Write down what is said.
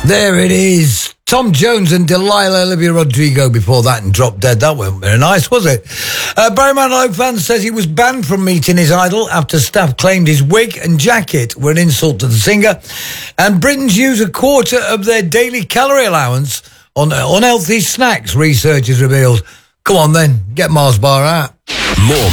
There it is. Tom Jones and Delilah Olivia Rodrigo before that and Drop Dead. That wasn't very nice, was it? Barry Manilow fan says he was banned from meeting his idol after staff claimed his wig and jacket were an insult to the singer. And Britons use a quarter of their daily calorie allowance on unhealthy snacks, research has revealed. Come on then, get Mars Bar out. More